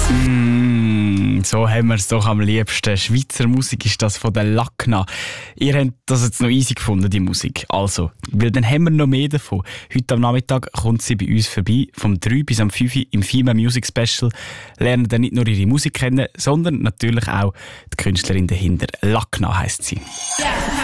So haben wir es doch am liebsten. Schweizer Musik ist das von der Lakna. Ihr habt das jetzt noch easy gefunden, die Musik. Also, weil dann haben wir noch mehr davon. Heute am Nachmittag kommt sie bei uns vorbei. Vom 3 bis am 5 im Female Music Special lernen dann nicht nur ihre Musik kennen, sondern natürlich auch die Künstlerin dahinter. Lakna heisst sie.